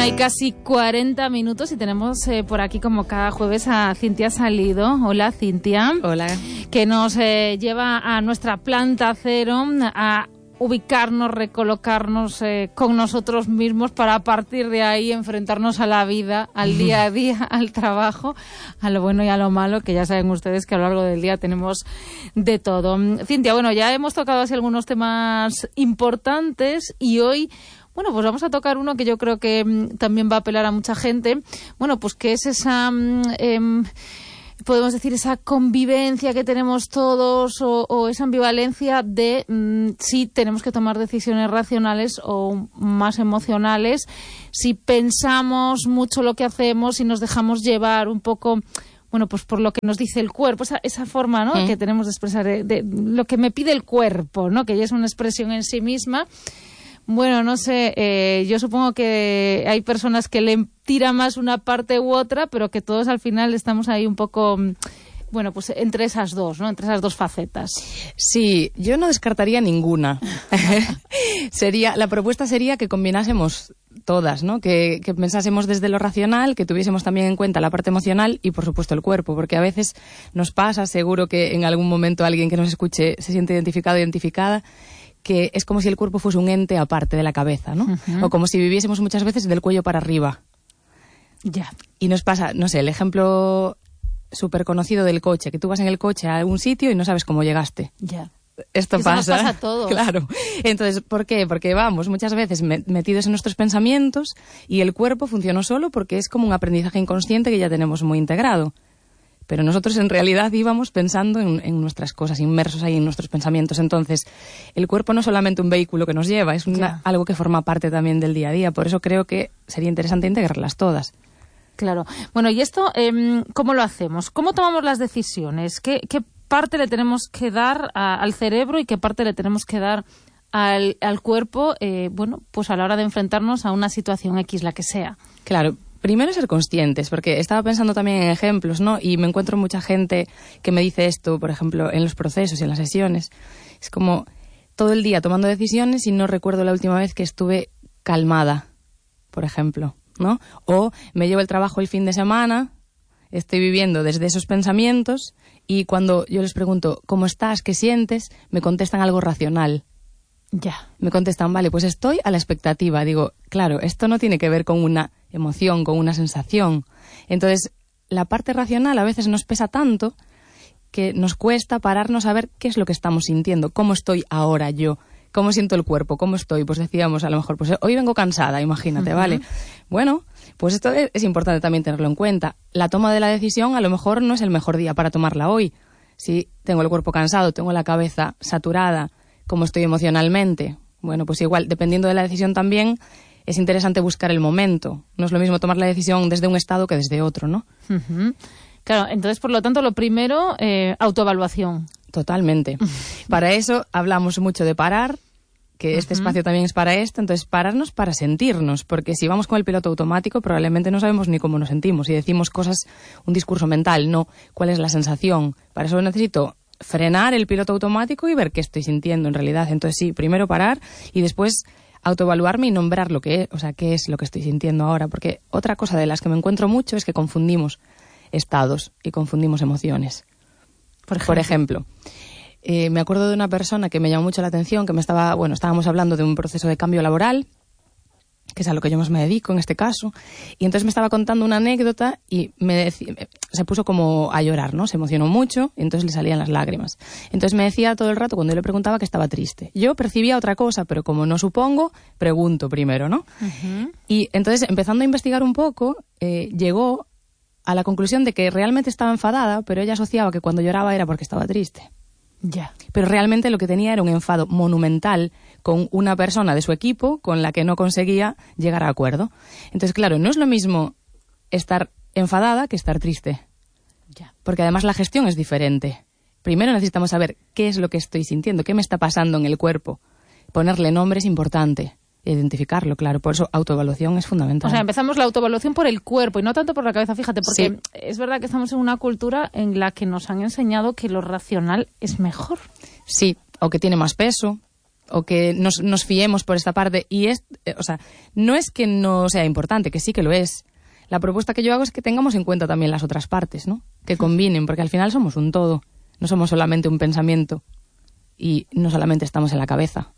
Bueno, hay casi 40 minutos y tenemos por aquí, como cada jueves, a Cintia Salido. Hola, Cintia. Hola. Que nos lleva a nuestra planta cero, a ubicarnos, recolocarnos con nosotros mismos para, a partir de ahí, enfrentarnos a la vida, al día a día, al trabajo, a lo bueno y a lo malo, que ya saben ustedes que a lo largo del día tenemos de todo. Cintia, bueno, ya hemos tocado así algunos temas importantes y hoy, bueno, pues vamos a tocar uno que yo creo que también va a apelar a mucha gente. Bueno, pues que es esa... podemos decir, esa convivencia que tenemos todos o esa ambivalencia de si tenemos que tomar decisiones racionales o más emocionales, si pensamos mucho lo que hacemos, si nos dejamos llevar un poco, bueno, pues por lo que nos dice el cuerpo, esa forma, ¿no?, que tenemos de expresar de lo que me pide el cuerpo, ¿no?, que ya es una expresión en sí misma. Bueno, no sé, yo supongo que hay personas que le tira más una parte u otra, pero que todos al final estamos ahí un poco, bueno, pues entre esas dos, ¿no? Entre esas dos facetas. Sí, yo no descartaría ninguna. La propuesta sería que combinásemos todas, ¿no? Que pensásemos desde lo racional, que tuviésemos también en cuenta la parte emocional y, por supuesto, el cuerpo, porque a veces nos pasa, seguro que en algún momento alguien que nos escuche se siente identificado o identificada, que es como si el cuerpo fuese un ente aparte de la cabeza, ¿no? Uh-huh. O como si viviésemos muchas veces del cuello para arriba. Ya. Y nos pasa, no sé, el ejemplo súper conocido del coche, que tú vas en el coche a algún sitio y no sabes cómo llegaste. Ya. Esto pasa. Nos pasa a todos. Claro. Entonces, ¿por qué? Porque vamos muchas veces metidos en nuestros pensamientos y el cuerpo funciona solo porque es como un aprendizaje inconsciente que ya tenemos muy integrado. Pero nosotros en realidad íbamos pensando en nuestras cosas, inmersos ahí en nuestros pensamientos. Entonces, el cuerpo no es solamente un vehículo que nos lleva, es algo que forma parte también del día a día. Por eso creo que sería interesante integrarlas todas. Claro. Bueno, ¿y esto cómo lo hacemos? ¿Cómo tomamos las decisiones? ¿Qué parte le tenemos que dar al cerebro y qué parte le tenemos que dar al cuerpo, bueno, pues a la hora de enfrentarnos a una situación X, la que sea? Claro. Primero ser conscientes, porque estaba pensando también en ejemplos, ¿no? Y me encuentro mucha gente que me dice esto, por ejemplo, en los procesos y en las sesiones. Es como todo el día tomando decisiones y no recuerdo la última vez que estuve calmada, por ejemplo, ¿no? O me llevo el trabajo el fin de semana, estoy viviendo desde esos pensamientos y cuando yo les pregunto ¿cómo estás? ¿Qué sientes? Me contestan algo racional. Ya. Me contestan, vale, pues estoy a la expectativa. Digo, claro, esto no tiene que ver con una emoción, con una sensación. Entonces, la parte racional a veces nos pesa tanto que nos cuesta pararnos a ver qué es lo que estamos sintiendo, cómo estoy ahora yo, cómo siento el cuerpo, cómo estoy. Pues decíamos, a lo mejor, pues hoy vengo cansada, imagínate, ¿vale? Bueno, pues esto es importante también tenerlo en cuenta. La toma de la decisión a lo mejor no es el mejor día para tomarla hoy. Si tengo el cuerpo cansado, tengo la cabeza saturada, cómo estoy emocionalmente. Bueno, pues igual, dependiendo de la decisión también, es interesante buscar el momento. No es lo mismo tomar la decisión desde un estado que desde otro, ¿no? Uh-huh. Claro, entonces, por lo tanto, lo primero, autoevaluación. Totalmente. Para eso hablamos mucho de parar, que este espacio también es para esto. Entonces, pararnos para sentirnos, porque si vamos con el piloto automático, probablemente no sabemos ni cómo nos sentimos. Y decimos cosas, un discurso mental, no cuál es la sensación. Para eso necesito frenar el piloto automático y ver qué estoy sintiendo en realidad. Entonces sí, primero parar y después autoevaluarme y nombrar lo que es, o sea, qué es lo que estoy sintiendo ahora. Porque otra cosa de las que me encuentro mucho es que confundimos estados y confundimos emociones. Por ejemplo, me acuerdo de una persona que me llamó mucho la atención, que estábamos hablando de un proceso de cambio laboral, que es a lo que yo más me dedico en este caso, y entonces me estaba contando una anécdota y se puso como a llorar, ¿no? Se emocionó mucho y entonces le salían las lágrimas. Entonces me decía todo el rato, cuando yo le preguntaba, que estaba triste. Yo percibía otra cosa, pero como no supongo, pregunto primero, ¿no? Uh-huh. Y entonces, empezando a investigar un poco, llegó a la conclusión de que realmente estaba enfadada, pero ella asociaba que cuando lloraba era porque estaba triste. Ya. Pero realmente lo que tenía era un enfado monumental con una persona de su equipo con la que no conseguía llegar a acuerdo. Entonces, claro, no es lo mismo estar enfadada que estar triste. Ya. Porque además la gestión es diferente. Primero necesitamos saber qué es lo que estoy sintiendo, qué me está pasando en el cuerpo. Ponerle nombre es importante. Identificarlo, claro. Por eso autoevaluación es fundamental. O sea, empezamos la autoevaluación por el cuerpo y no tanto por la cabeza, fíjate, porque es verdad que estamos en una cultura en la que nos han enseñado que lo racional es mejor. Sí, o que tiene más peso, o que nos fiemos por esta parte. Y o sea, no es que no sea importante, que sí que lo es. La propuesta que yo hago es que tengamos en cuenta también las otras partes, ¿no? Que combinen, porque al final somos un todo. No somos solamente un pensamiento y no solamente estamos en la cabeza.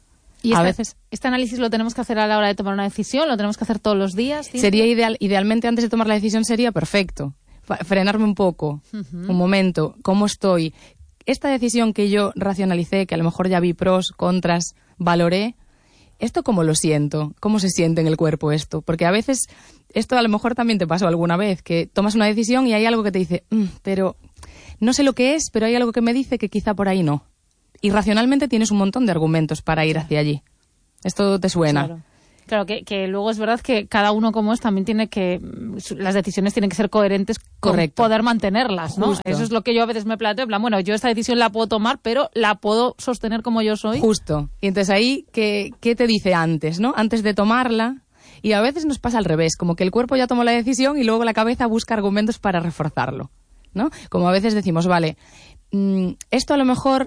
Y a veces este análisis lo tenemos que hacer a la hora de tomar una decisión, lo tenemos que hacer todos los días. ¿Siempre? Sería idealmente antes de tomar la decisión sería perfecto. Frenarme un poco, un momento, ¿cómo estoy? Esta decisión que yo racionalicé, que a lo mejor ya vi pros, contras, valoré, ¿esto cómo lo siento? ¿Cómo se siente en el cuerpo esto? Porque a veces, esto a lo mejor también te pasó alguna vez, que tomas una decisión y hay algo que te dice, pero no sé lo que es, pero hay algo que me dice que quizá por ahí no. Y racionalmente tienes un montón de argumentos para ir hacia allí. ¿Esto te suena? Claro, que luego es verdad que cada uno como es también tiene que... Las decisiones tienen que ser coherentes con poder mantenerlas, ¿no? Justo. Eso es lo que yo a veces me planteo. En plan, bueno, yo esta decisión la puedo tomar, pero la puedo sostener como yo soy. Justo. Y entonces ahí, ¿qué te dice antes, no? Antes de tomarla. Y a veces nos pasa al revés, como que el cuerpo ya tomó la decisión y luego la cabeza busca argumentos para reforzarlo, ¿no? Como a veces decimos, vale, esto a lo mejor...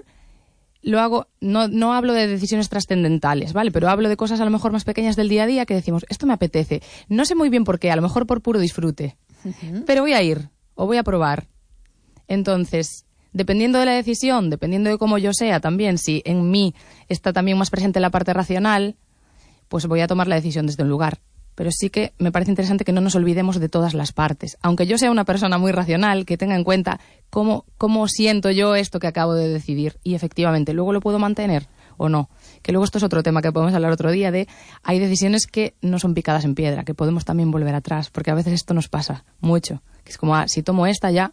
Lo hago, no hablo de decisiones trascendentales, ¿vale? Pero hablo de cosas a lo mejor más pequeñas del día a día que decimos, esto me apetece. No sé muy bien por qué, a lo mejor por puro disfrute. Pero voy a ir, o voy a probar. Entonces, dependiendo de la decisión, dependiendo de cómo yo sea también, si en mí está también más presente la parte racional, pues voy a tomar la decisión desde un lugar. Pero sí que me parece interesante que no nos olvidemos de todas las partes. Aunque yo sea una persona muy racional, que tenga en cuenta cómo siento yo esto que acabo de decidir. Y efectivamente, ¿luego lo puedo mantener o no? Que luego esto es otro tema que podemos hablar otro día de... Hay decisiones que no son picadas en piedra, que podemos también volver atrás. Porque a veces esto nos pasa mucho. Que es como, si tomo esta ya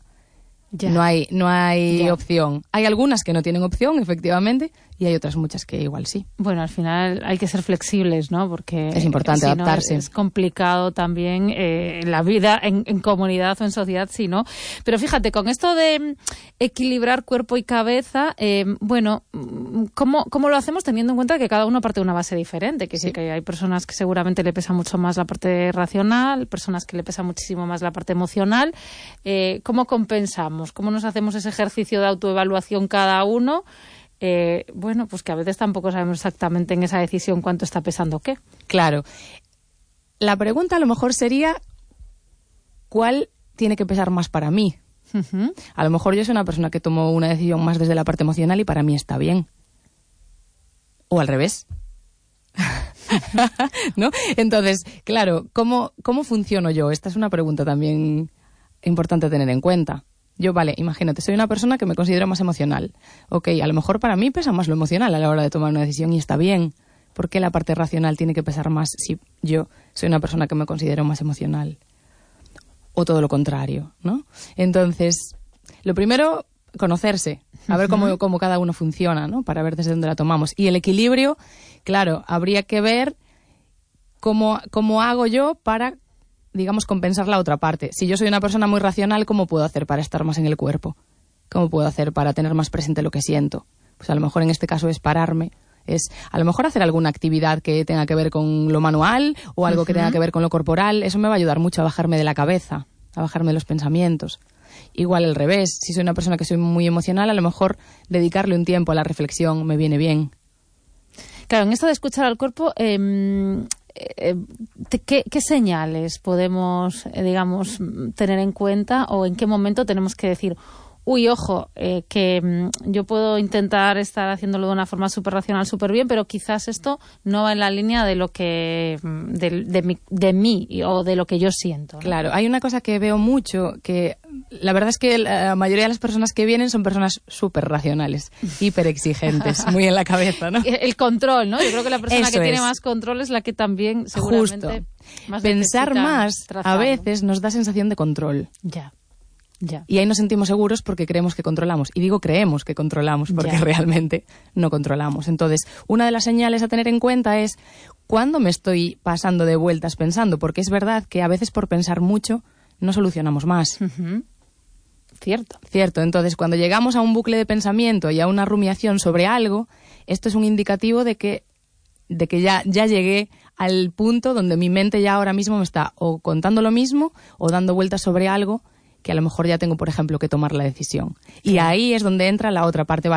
no hay opción. Hay algunas que no tienen opción, efectivamente, y hay otras muchas que igual sí. Bueno, al final hay que ser flexibles, ¿no? Porque es importante adaptarse. Es complicado también la vida en comunidad o en sociedad, sí, ¿no? Pero fíjate, con esto de equilibrar cuerpo y cabeza, bueno, ¿cómo lo hacemos teniendo en cuenta que cada uno parte de una base diferente? Que sí, que hay personas que seguramente le pesa mucho más la parte racional, personas que le pesa muchísimo más la parte emocional. ¿Cómo compensamos? ¿Cómo nos hacemos ese ejercicio de autoevaluación cada uno? Bueno, pues que a veces tampoco sabemos exactamente en esa decisión cuánto está pesando qué. Claro. La pregunta a lo mejor sería, ¿cuál tiene que pesar más para mí? A lo mejor yo soy una persona que tomo una decisión más desde la parte emocional y para mí está bien. O al revés. ¿No? Entonces, claro, ¿cómo funciono yo? Esta es una pregunta también importante a tener en cuenta. Yo, vale, imagínate, soy una persona que me considero más emocional. Ok, a lo mejor para mí pesa más lo emocional a la hora de tomar una decisión y está bien. ¿Por qué la parte racional tiene que pesar más si yo soy una persona que me considero más emocional? O todo lo contrario, ¿no? Entonces, lo primero, conocerse, a ver cómo cada uno funciona, ¿no? Para ver desde dónde la tomamos. Y el equilibrio, claro, habría que ver cómo hago yo para, digamos, compensar la otra parte. Si yo soy una persona muy racional, ¿cómo puedo hacer para estar más en el cuerpo? ¿Cómo puedo hacer para tener más presente lo que siento? Pues a lo mejor en este caso es pararme, es a lo mejor hacer alguna actividad que tenga que ver con lo manual o algo que tenga que ver con lo corporal. Eso me va a ayudar mucho a bajarme de la cabeza, a bajarme de los pensamientos. Igual al revés, si soy una persona que soy muy emocional, a lo mejor dedicarle un tiempo a la reflexión me viene bien. Claro, en esto de escuchar al cuerpo... ¿Qué señales podemos, digamos, tener en cuenta o en qué momento tenemos que decir, uy, ojo, que yo puedo intentar estar haciéndolo de una forma súper racional, súper bien, pero quizás esto no va en la línea de lo que de mí o de lo que yo siento, ¿no? Claro, hay una cosa que veo mucho, que la verdad es que la mayoría de las personas que vienen son personas súper racionales, hiper exigentes, muy en la cabeza, ¿no? El control, ¿no? Yo creo que la persona Eso que tiene es. más control es la que también seguramente... Justo. Más Pensar más trazado. a veces nos da sensación de control. Ya. Y ahí nos sentimos seguros porque creemos que controlamos. Y digo creemos que controlamos porque realmente no controlamos. Entonces, una de las señales a tener en cuenta es cuándo me estoy pasando de vueltas pensando, porque es verdad que a veces por pensar mucho no solucionamos más. Cierto. Entonces, cuando llegamos a un bucle de pensamiento y a una rumiación sobre algo, esto es un indicativo de que ya llegué al punto donde mi mente ya ahora mismo me está o contando lo mismo o dando vueltas sobre algo que a lo mejor ya tengo, por ejemplo, que tomar la decisión. Y ahí es donde entra la otra parte, vale,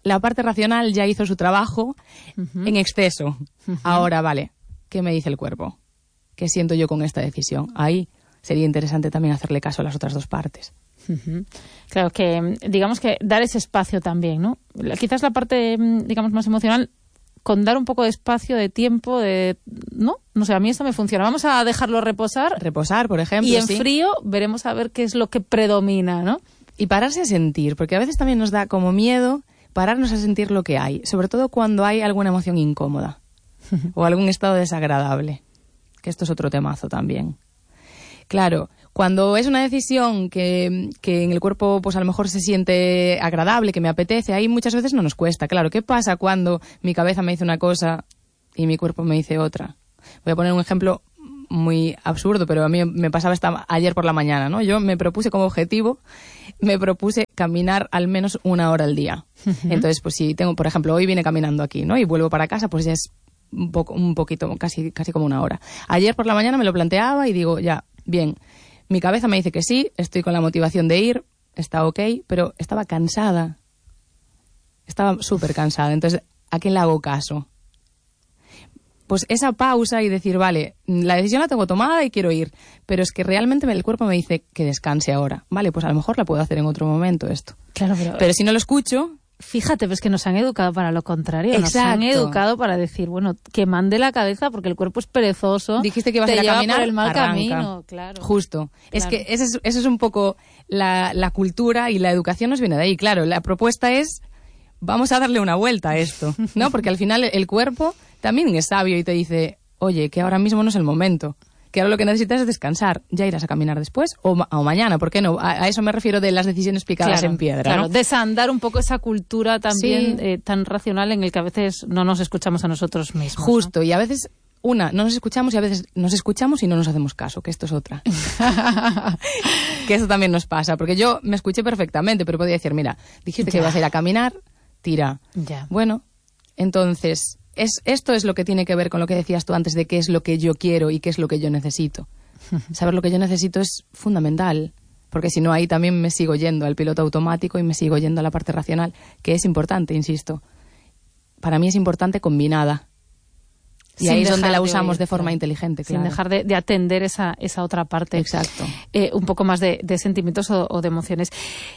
la parte racional ya hizo su trabajo en exceso. Ahora, vale, ¿qué me dice el cuerpo? ¿Qué siento yo con esta decisión? Ahí sería interesante también hacerle caso a las otras dos partes. Claro, que digamos que dar ese espacio también, ¿no? Quizás la parte, digamos, más emocional, con dar un poco de espacio, de tiempo, no sé, a mí esto me funciona. Vamos a dejarlo reposar. Reposar, por ejemplo, y en frío veremos a ver qué es lo que predomina, ¿no? Y pararse a sentir, porque a veces también nos da como miedo pararnos a sentir lo que hay, sobre todo cuando hay alguna emoción incómoda o algún estado desagradable, que esto es otro temazo también. Claro, cuando es una decisión que en el cuerpo pues a lo mejor se siente agradable, que me apetece, ahí muchas veces no nos cuesta. Claro, ¿qué pasa cuando mi cabeza me dice una cosa y mi cuerpo me dice otra? Voy a poner un ejemplo muy absurdo, pero a mí me pasaba ayer por la mañana, ¿no? Yo me propuse como objetivo, caminar al menos 1 hora al día. Entonces, pues si tengo, por ejemplo, hoy vine caminando aquí, ¿no? Y vuelvo para casa, pues ya es un poquito, casi como 1 hora. Ayer por la mañana me lo planteaba y digo, ya, bien, mi cabeza me dice que sí, estoy con la motivación de ir, está ok, pero estaba cansada. Estaba súper cansada. Entonces, ¿a quién le hago caso? Pues esa pausa y decir, vale, la decisión la tengo tomada y quiero ir, pero es que realmente el cuerpo me dice que descanse ahora. Vale, pues a lo mejor la puedo hacer en otro momento esto. Claro, pero si no lo escucho... Fíjate, pues que nos han educado para lo contrario. Exacto. Nos han educado para decir, bueno, que mande la cabeza porque el cuerpo es perezoso. Dijiste que ibas a ir a caminar, por el mal arranca. camino, claro. Justo. Claro. Es que eso es un poco la cultura y la educación nos viene de ahí. Claro, la propuesta es, vamos a darle una vuelta a esto, ¿no? Porque al final el cuerpo también es sabio y te dice, oye, que ahora mismo no es el momento. Que ahora lo que necesitas es descansar. Ya irás a caminar después o mañana, ¿por qué no? A eso me refiero de las decisiones picadas en piedra, claro, ¿no? Desandar un poco esa cultura también tan racional en el que a veces no nos escuchamos a nosotros mismos. Justo, ¿no? Y a veces no nos escuchamos y a veces nos escuchamos y no nos hacemos caso, que esto es otra. Que eso también nos pasa, porque yo me escuché perfectamente, pero podía decir, mira, dijiste que ibas a ir a caminar, tira. Ya. Bueno, entonces... Esto es lo que tiene que ver con lo que decías tú antes de qué es lo que yo quiero y qué es lo que yo necesito. Saber lo que yo necesito es fundamental, porque si no ahí también me sigo yendo al piloto automático y me sigo yendo a la parte racional, que es importante, insisto. Para mí es importante combinada. Y ahí es donde la usamos de forma inteligente, claro. Sin dejar de atender esa otra parte. Exacto. Un poco más de sentimientos o de emociones.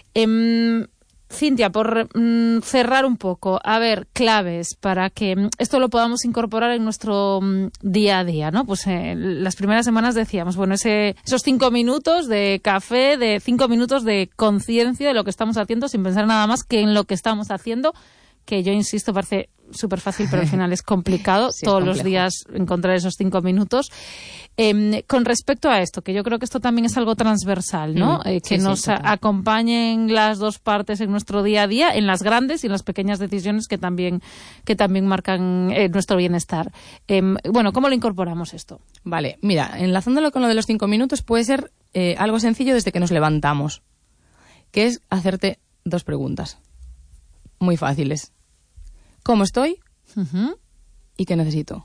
Cintia, por cerrar un poco, a ver, claves para que esto lo podamos incorporar en nuestro día a día, ¿no? Pues las primeras semanas decíamos, bueno, esos 5 minutos de café, de 5 minutos de conciencia de lo que estamos haciendo sin pensar nada más que en lo que estamos haciendo, que yo insisto, parece súper fácil, pero al final es complicado todos los días encontrar esos 5 minutos. Con respecto a esto, que yo creo que esto también es algo transversal, ¿no? Que nos acompañen las dos partes en nuestro día a día, en las grandes y en las pequeñas decisiones que también marcan nuestro bienestar. Bueno, ¿cómo lo incorporamos esto? Vale, mira, enlazándolo con lo de los 5 minutos, puede ser algo sencillo desde que nos levantamos, que es hacerte 2 preguntas. Muy fáciles. ¿Cómo estoy? ¿Y qué necesito?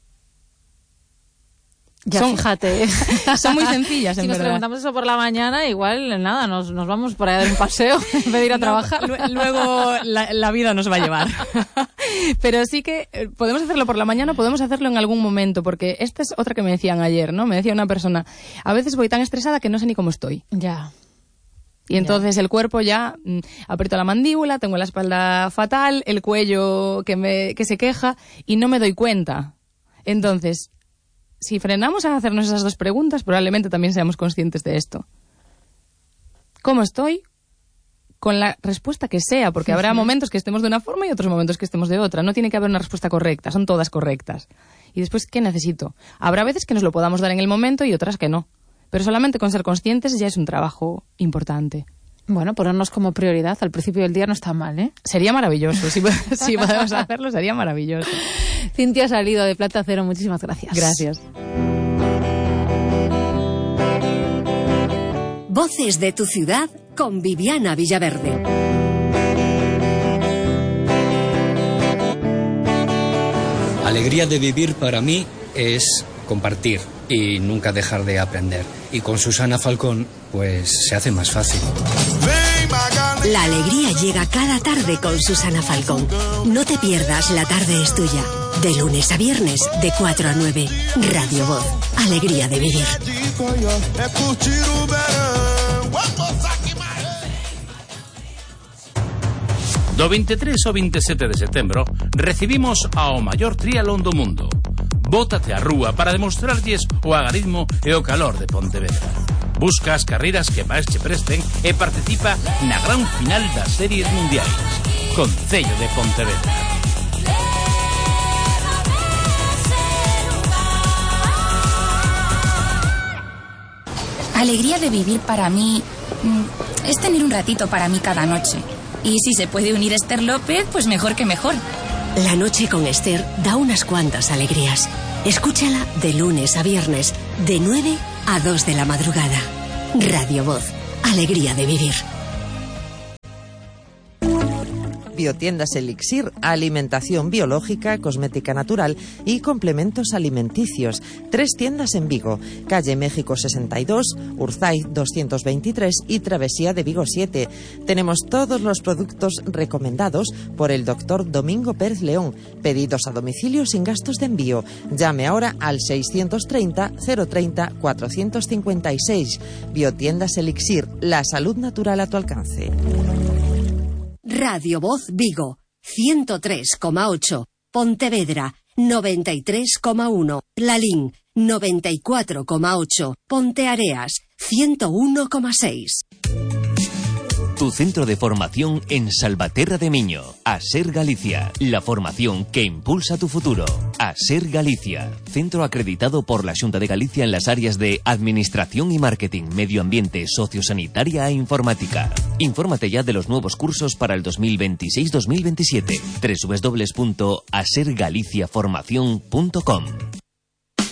Ya, fíjate. Son muy sencillas, en verdad. Si nos preguntamos eso por la mañana, igual nada, nos vamos por ahí a dar un paseo en vez de ir a trabajar. Luego la vida nos va a llevar. Pero sí que podemos hacerlo por la mañana, podemos hacerlo en algún momento, porque esta es otra que me decían ayer, ¿no? Me decía una persona, a veces voy tan estresada que no sé ni cómo estoy. Ya. Y entonces el cuerpo ya aprieto la mandíbula, tengo la espalda fatal, el cuello que se queja y no me doy cuenta. Entonces, si frenamos a hacernos esas 2 preguntas, probablemente también seamos conscientes de esto. ¿Cómo estoy? Con la respuesta que sea, porque habrá momentos que estemos de una forma y otros momentos que estemos de otra. No tiene que haber una respuesta correcta, son todas correctas. Y después, ¿qué necesito? Habrá veces que nos lo podamos dar en el momento y otras que no. Pero solamente con ser conscientes ya es un trabajo importante. Bueno, ponernos como prioridad al principio del día no está mal, ¿eh? Sería maravilloso. Si podemos hacerlo, sería maravilloso. Cintia Salido, de Planta Cero, muchísimas gracias. Gracias. Voces de tu ciudad con Viviana Villaverde. Alegría de vivir para mí es compartir y nunca dejar de aprender. Y con Susana Falcón, pues se hace más fácil. La alegría llega cada tarde con Susana Falcón. No te pierdas La tarde es tuya. De lunes a viernes, de 4 a 9. Radio Voz. Alegría de vivir. Do 23 ao 27 de setembro recibimos ao maior triatlón do mundo. Bótate á rúa para demostrarlles o agarismo e o calor de Pontevedra. Busca as carreiras que máis che presten e participa na gran final das series mundiais. Concello de Pontevedra. Alegría de vivir para mí es tener un ratito para mí cada noche. Y si se puede unir Esther López, pues mejor que mejor. La noche con Esther da unas cuantas alegrías. Escúchala de lunes a viernes, de 9 a 2 de la madrugada. Radio Voz. Alegría de vivir. Biotiendas Elixir, alimentación biológica, cosmética natural y complementos alimenticios. 3 tiendas en Vigo, calle México 62, Urzay 223 y Travesía de Vigo 7. Tenemos todos los productos recomendados por el doctor Domingo Pérez León. Pedidos a domicilio sin gastos de envío. Llame ahora al 630 030 456. Biotiendas Elixir, la salud natural a tu alcance. Radio Voz Vigo, 103,8. Pontevedra, 93,1. Lalín, 94,8. Ponteareas, 101,6. Tu centro de formación en Salvaterra de Miño. ASER Galicia. La formación que impulsa tu futuro. ASER Galicia. Centro acreditado por la Xunta de Galicia en las áreas de Administración y Marketing, Medio Ambiente, Sociosanitaria e Informática. Infórmate ya de los nuevos cursos para el 2026-2027. www.asergaliciaformacion.com.